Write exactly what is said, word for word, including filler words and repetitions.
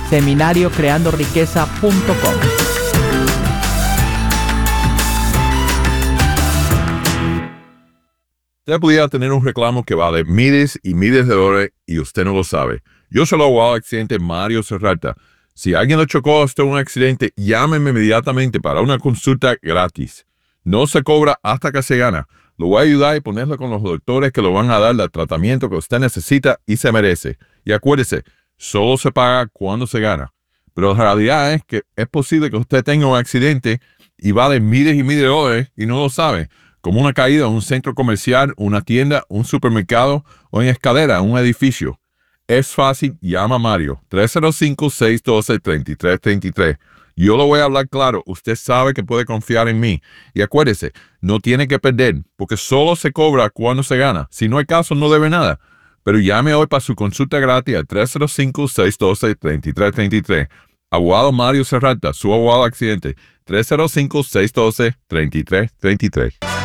seminario creando riqueza punto com. Usted pudiera tener un reclamo que vale miles y miles de dólares y usted no lo sabe. Yo soy el abogado de accidente Mario Serrata. Si alguien le chocó a usted un accidente, llámeme inmediatamente para una consulta gratis. No se cobra hasta que se gana. Lo voy a ayudar y ponerlo con los doctores que lo van a dar el tratamiento que usted necesita y se merece. Y acuérdese, solo se paga cuando se gana. Pero la realidad es que es posible que usted tenga un accidente y vale miles y miles de dólares y no lo sabe. Como una caída en un centro comercial, una tienda, un supermercado o en escalera en un edificio. Es fácil, llama a Mario, tres cero cinco, seis uno dos, tres tres tres tres. Yo lo voy a hablar claro, usted sabe que puede confiar en mí. Y acuérdese, no tiene que perder, porque solo se cobra cuando se gana. Si no hay caso, no debe nada. Pero llame hoy para su consulta gratis al tres cero cinco, seis uno dos, tres tres tres tres. Abogado Mario Serrata, su abogado de accidente, tres cero cinco, seis uno dos, tres tres tres tres.